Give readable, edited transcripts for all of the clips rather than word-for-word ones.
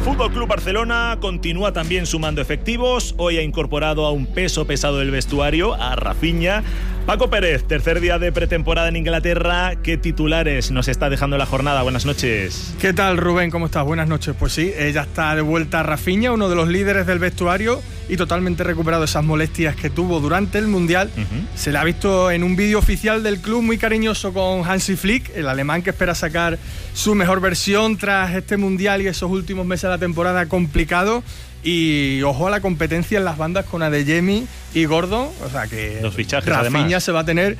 Fútbol Club Barcelona continúa también sumando efectivos. Hoy ha incorporado a un peso pesado del vestuario, a Rafinha. Paco Pérez, tercer día de pretemporada en Inglaterra. ¿Qué titulares nos está dejando la jornada? Buenas noches. ¿Qué tal, Rubén? ¿Cómo estás? Buenas noches. Pues sí, ya está de vuelta Rafinha, uno de los líderes del vestuario y totalmente recuperado de esas molestias que tuvo durante el Mundial. Se le ha visto en un vídeo oficial del club muy cariñoso con Hansi Flick, el alemán que espera sacar su mejor versión tras este Mundial y esos últimos meses de la temporada complicado. Y ojo a la competencia en las bandas con Adeyemi y Gordon, o sea que los fichajes, Rafinha además, se va a tener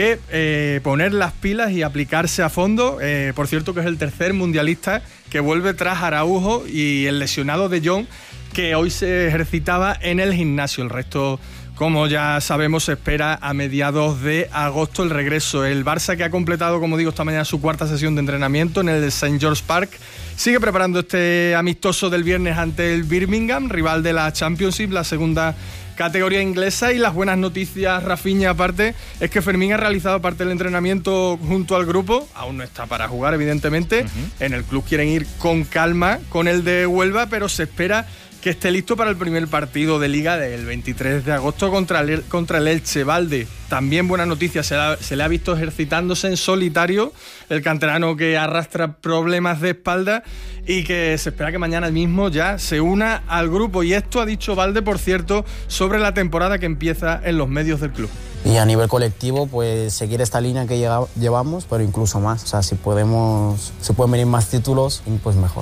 que poner las pilas y aplicarse a fondo. Por cierto, que es el tercer mundialista que vuelve tras Araujo y el lesionado de Jong, que hoy se ejercitaba en el gimnasio. El resto, como ya sabemos, se espera a mediados de agosto el regreso. El Barça, que ha completado, como digo, esta mañana su cuarta sesión de entrenamiento en el St. George Park, sigue preparando este amistoso del viernes ante el Birmingham, rival de la Championship, la segunda categoría inglesa. Y las buenas noticias, Rafinha, aparte, es que Fermín ha realizado parte del entrenamiento junto al grupo. Aún no está para jugar, evidentemente. En el club quieren ir con calma con el de Huelva, pero se espera que esté listo para el primer partido de Liga del 23 de agosto contra el Elche. Valde, también buena noticia, se le ha visto ejercitándose en solitario, el canterano que arrastra problemas de espalda y que se espera que mañana mismo ya se una al grupo. Y esto ha dicho Valde, por cierto, sobre la temporada que empieza en los medios del club. Y a nivel colectivo, pues seguir esta línea que llevamos, pero incluso más. O sea, si pueden venir más títulos, pues mejor.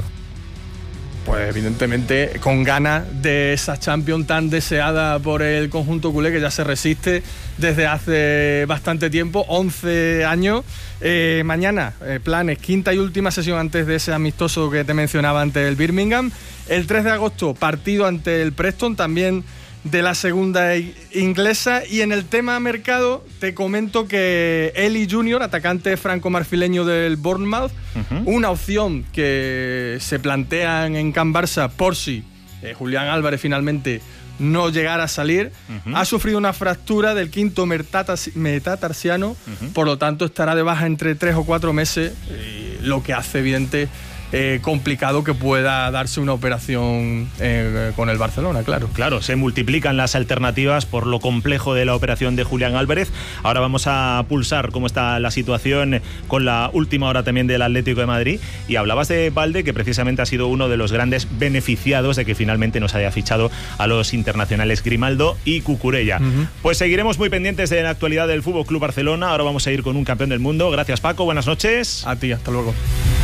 Pues evidentemente con ganas de esa Champions tan deseada por el conjunto culé, que ya se resiste desde hace bastante tiempo, 11 años. Mañana, planes, quinta y última sesión antes de ese amistoso que te mencionaba ante el Birmingham. El 3 de agosto, partido ante el Preston, también de la segunda inglesa. Y en el tema mercado te comento que Eli Junior, atacante franco-marfileño del Bournemouth, una opción que se plantean en Can Barça por si Julián Álvarez finalmente no llegara a salir, ha sufrido una fractura del quinto metatarsiano, por lo tanto estará de baja entre 3 o 4 meses, lo que hace evidente complicado que pueda darse una operación con el Barcelona, claro. Claro, se multiplican las alternativas por lo complejo de la operación de Julián Álvarez. Ahora vamos a pulsar cómo está la situación con la última hora también del Atlético de Madrid. Y hablabas de Valde, que precisamente ha sido uno de los grandes beneficiados de que finalmente nos haya fichado a los internacionales Grimaldo y Cucurella. Pues seguiremos muy pendientes de la actualidad del Fútbol Club Barcelona. Ahora vamos a ir con un campeón del mundo. Gracias, Paco, buenas noches. A ti, hasta luego.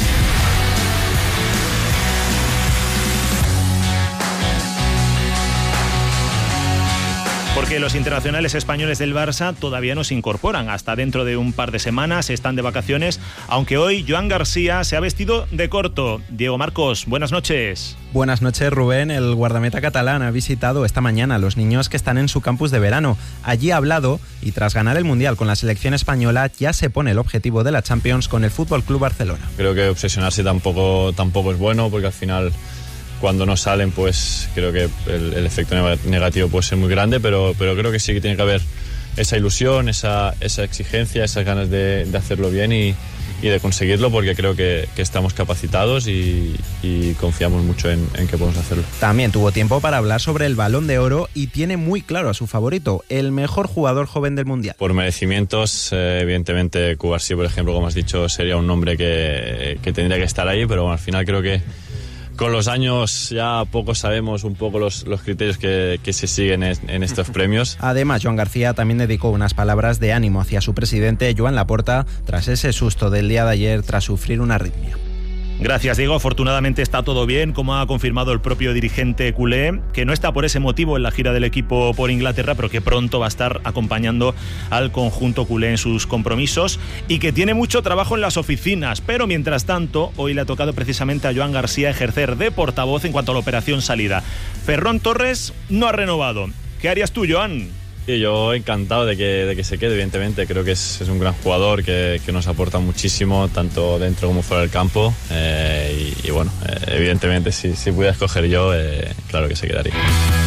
Porque los internacionales españoles del Barça todavía no se incorporan. Hasta dentro de un par de semanas están de vacaciones, aunque hoy Joan García se ha vestido de corto. Diego Marcos, buenas noches. Buenas noches, Rubén. El guardameta catalán ha visitado esta mañana a los niños que están en su campus de verano. Allí ha hablado y tras ganar el Mundial con la selección española ya se pone el objetivo de la Champions con el Fútbol Club Barcelona. Creo que obsesionarse tampoco es bueno, porque al final, cuando no salen, pues creo que el efecto negativo puede ser muy grande, pero creo que sí que tiene que haber esa ilusión, esa exigencia, esas ganas de hacerlo bien y de conseguirlo, porque creo que estamos capacitados y confiamos mucho en que podemos hacerlo. También tuvo tiempo para hablar sobre el Balón de Oro y tiene muy claro a su favorito, el mejor jugador joven del Mundial. Por merecimientos, evidentemente Cubarsí, por ejemplo, como has dicho, sería un nombre que tendría que estar ahí, pero bueno, al final creo que con los años ya poco sabemos un poco los criterios que se siguen en estos premios. Además, Joan García también dedicó unas palabras de ánimo hacia su presidente, Joan Laporta, tras ese susto del día de ayer tras sufrir una arritmia. Gracias, Diego. Afortunadamente está todo bien, como ha confirmado el propio dirigente culé, que no está por ese motivo en la gira del equipo por Inglaterra, pero que pronto va a estar acompañando al conjunto culé en sus compromisos y que tiene mucho trabajo en las oficinas. Pero mientras tanto, hoy le ha tocado precisamente a Joan García ejercer de portavoz en cuanto a la operación salida. Ferran Torres no ha renovado. ¿Qué harías tú, Joan? Sí, yo encantado de que se quede, evidentemente. Creo que es un gran jugador que nos aporta muchísimo, tanto dentro como fuera del campo. Y bueno, evidentemente, si pudiera escoger yo, claro que se quedaría.